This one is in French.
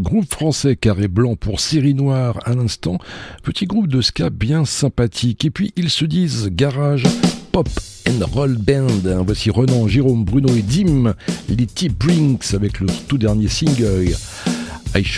groupe français Carré Blanc pour Série Noire à l'instant, petit groupe de ska bien sympathique. Et puis ils se disent garage, pop and roll band. Voici Renan, Jérôme, Bruno et Dim, les T-Brinks avec le tout dernier single I